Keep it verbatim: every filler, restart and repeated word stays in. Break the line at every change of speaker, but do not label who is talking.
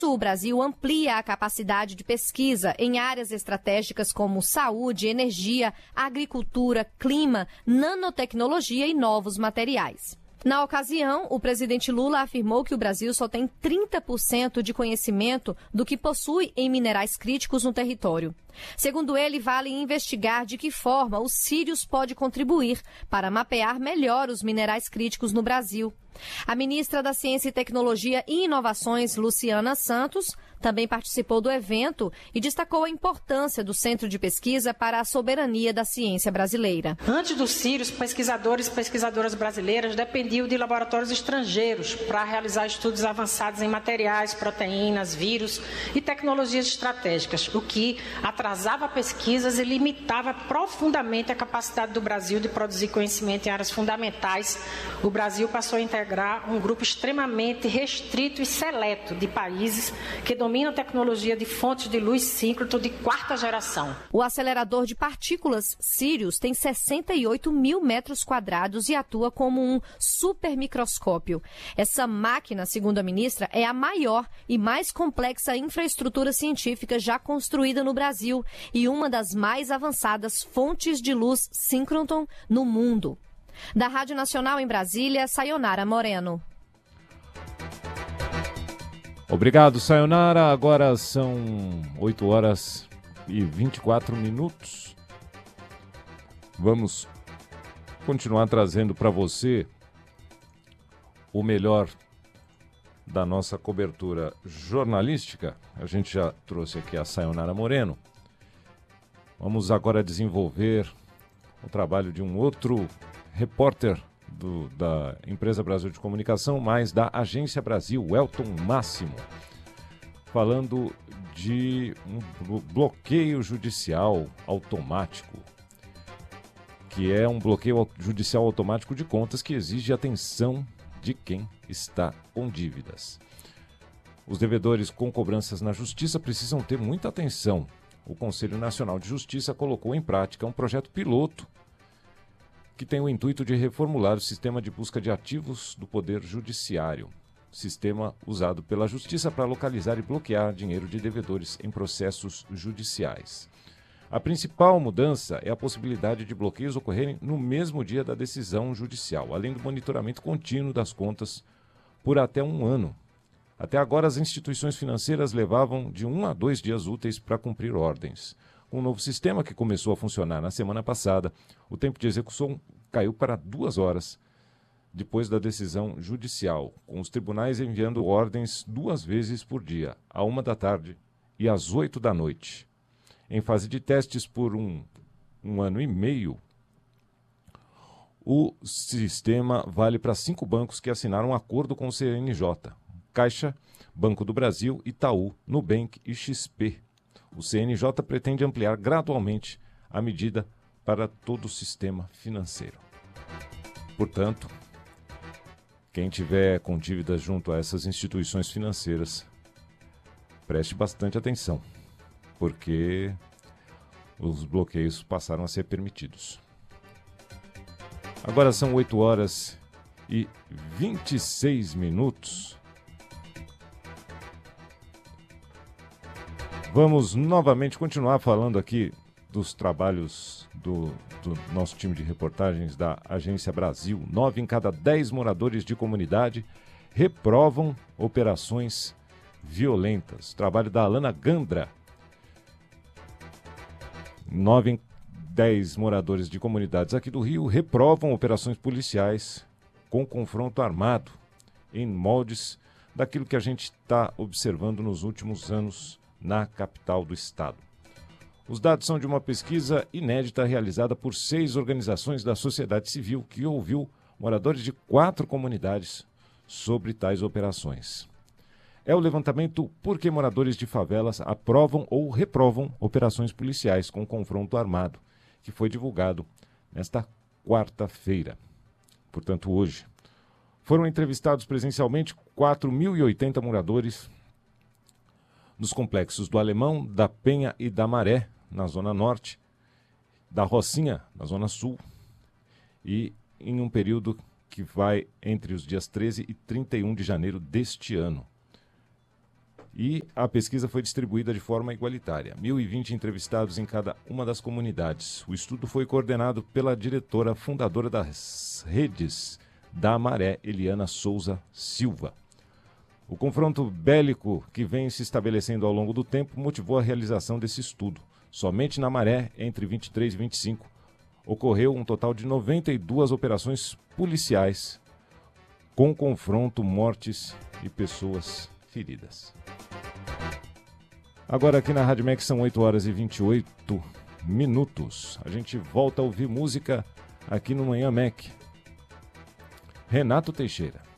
O Brasil amplia a capacidade de pesquisa em áreas estratégicas como saúde, energia, agricultura, clima, nanotecnologia e novos materiais. Na ocasião, o presidente Lula afirmou que o Brasil só tem trinta por cento de conhecimento do que possui em minerais críticos no território. Segundo ele, vale investigar de que forma o Sirius pode contribuir para mapear melhor os minerais críticos no Brasil. A ministra da Ciência e Tecnologia e Inovações, Luciana Santos, também participou do evento e destacou a importância do Centro de Pesquisa para a soberania da ciência brasileira.
Antes do Sirius, pesquisadores e pesquisadoras brasileiras dependiam de laboratórios estrangeiros para realizar estudos avançados em materiais, proteínas, vírus e tecnologias estratégicas, o que atrasava pesquisas e limitava profundamente a capacidade do Brasil de produzir conhecimento em áreas fundamentais. O Brasil passou a integrar um grupo extremamente restrito e seleto de países que dominam a tecnologia de fontes de luz síncrono de quarta geração.
O acelerador de partículas Sirius tem sessenta e oito mil metros quadrados e atua como um supermicroscópio. Essa máquina, segundo a ministra, é a maior e mais complexa infraestrutura científica já construída no Brasil e uma das mais avançadas fontes de luz síncrono no mundo. Da Rádio Nacional em Brasília, Sayonara Moreno.
Obrigado, Sayonara. Agora são oito horas e vinte e quatro minutos. Vamos continuar trazendo para você o melhor da nossa cobertura jornalística. A gente já trouxe aqui a Sayonara Moreno. Vamos agora desenvolver o trabalho de um outro repórter do, da Empresa Brasil de Comunicação, mas da Agência Brasil, Elton Máximo, falando de um bloqueio judicial automático, que é um bloqueio judicial automático de contas que exige atenção de quem está com dívidas. Os devedores com cobranças na Justiça precisam ter muita atenção. O Conselho Nacional de Justiça colocou em prática um projeto piloto que tem o intuito de reformular o sistema de busca de ativos do Poder Judiciário, sistema usado pela Justiça para localizar e bloquear dinheiro de devedores em processos judiciais. A principal mudança é a possibilidade de bloqueios ocorrerem no mesmo dia da decisão judicial, além do monitoramento contínuo das contas por até um ano. Até agora, as instituições financeiras levavam de um a dois dias úteis para cumprir ordens. Com o novo sistema, que começou a funcionar na semana passada, o tempo de execução caiu para duas horas depois da decisão judicial, com os tribunais enviando ordens duas vezes por dia, à uma da tarde e às oito da noite. Em fase de testes por um, um ano e meio, o sistema vale para cinco bancos que assinaram um acordo com o C N J, Caixa, Banco do Brasil, Itaú, Nubank e X P. O C N J pretende ampliar gradualmente a medida para todo o sistema financeiro. Portanto, quem tiver com dívidas junto a essas instituições financeiras, preste bastante atenção, porque os bloqueios passaram a ser permitidos. Agora são oito horas e vinte e seis minutos. Vamos novamente continuar falando aqui dos trabalhos do, do nosso time de reportagens da Agência Brasil. Nove em cada dez moradores de comunidade reprovam operações violentas. Trabalho da Alana Gandra. Nove em dez moradores de comunidades aqui do Rio reprovam operações policiais com confronto armado, em moldes daquilo que a gente está observando nos últimos anos na capital do estado. Os dados são de uma pesquisa inédita realizada por seis organizações da sociedade civil que ouviu moradores de quatro comunidades sobre tais operações. É o levantamento Por que moradores de favelas aprovam ou reprovam operações policiais com confronto armado, que foi divulgado nesta quarta-feira, portanto hoje. Foram entrevistados presencialmente quatro mil e oitenta moradores nos complexos do Alemão, da Penha e da Maré, na Zona Norte, da Rocinha, na Zona Sul, e em um período que vai entre os dias treze e trinta e um de janeiro deste ano. E a pesquisa foi distribuída de forma igualitária. mil e vinte entrevistados em cada uma das comunidades. O estudo foi coordenado pela diretora fundadora das redes da Maré, Eliana Souza Silva. O confronto bélico que vem se estabelecendo ao longo do tempo motivou a realização desse estudo. Somente na Maré, entre vinte e três e vinte e cinco, ocorreu um total de noventa e duas operações policiais com confronto, mortes e pessoas feridas. Agora aqui na Rádio M E C são oito horas e vinte e oito minutos. A gente volta a ouvir música aqui no Manhã M E C. Renato Teixeira.